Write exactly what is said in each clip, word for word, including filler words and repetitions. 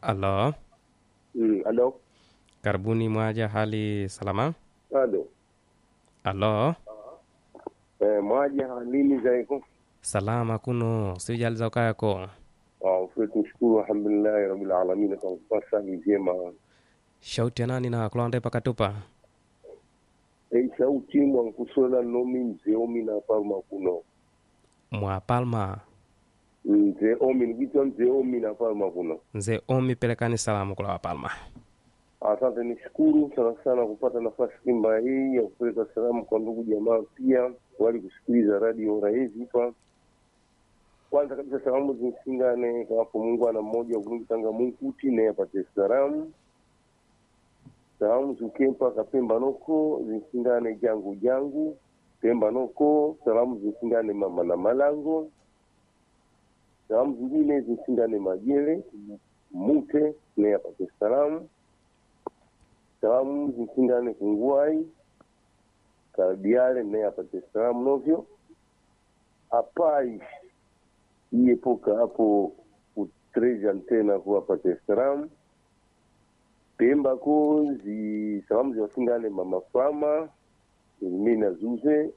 Alo, Mm, alo, karibuni mwaja, hali salama? alo. Alo, Eh, mwaja halini zaikum. salama kuno, sijali za ukayako. Ah, ufwetu mshukuru alhamdulillahi rabbil alamin kwa kupasa vyema. Shauti ya nani na kulonde pakatupa? Eh, sauti mwa kusola nomi mzee omi na palma kuno. Mwa Palma, Mzee omi nikitwa mzee omi na palma kuno. nze omi pelekani salamu kula wa Palma. Asante, nishukuru sana sana kupata nafasi kimba hii ya kupeleka salamu kwa ndugu jamaa pia wali kusikiliza radio Raisi hapa. Kwanza kabisa salamu zisingane kwa hapo Mungu ana mmoja kungi tanga Mungu tine apate salamu. Salamu zikempa kapemba noko zisingane jangu jangu pemba noko. Salamu zisingane mama na malango. Salamu zingine zisingane majele mute ne apate salamu. Salamu zisingane kunguai kardiale ne apate salamu novyo. Apai iepoka hapo utreja tena kwa apate salamu. Pemba ko zi salamu ziwasingane mama Fama Mina Zuze.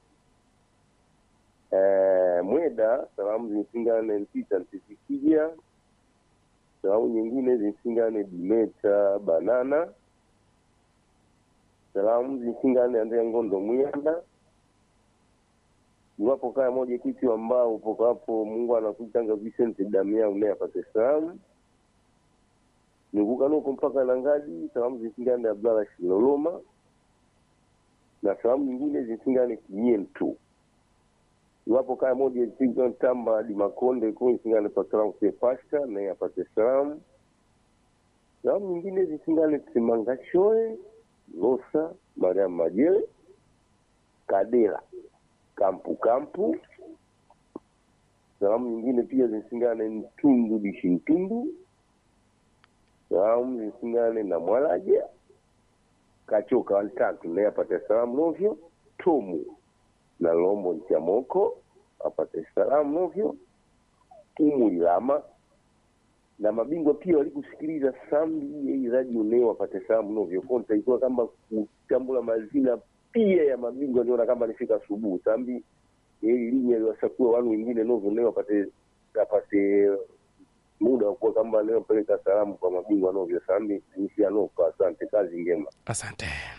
Eh, Mweda salamu zisingane Mpita Ntisikia. Salamu nyingine zisingane Dimeta Banana. Salamu zisingane Andrea Ngondo Muyanda. Iwapo kaya moja kitu ambao upo hapo Mungu anakuitanga Vincent Damia une apate salamu. Nikukanuko mpaka Nangadi salamu zisingane Abdalla Shiloloma. Na salamu nyingine zisingane Kinyentu. Iwapo kaya moja zisingane Tamba di Makonde kwa zisingane Patramu Sepashka na apate salamu. Salamu nyingine zisingane Tsimangashoe Losa Mariam Majele Kadela Kampu Kampu. Salamu nyingine pia zisingane Ntundu Bishintundu. Salamu zisingane na Mwalaje Kachoka Wantatu na apate salamu novyo. Tomu na Lombo Nchamoko apate salamu novyo. Umu Ilama na mabingwa pia walikusikiliza sambi hii radio leo apate salamu novyo. Konta ikuwa kama kutambula mazina pia ya mabingwa niona kama nifika asubuhi sambi hii linya iliwasakua wanu wengine novyo leo apate apate muda wa kuwa kama leo peleka salamu kwa mabingwa novyo sambi nisi anoka. Asante, kazi ngema. Asante.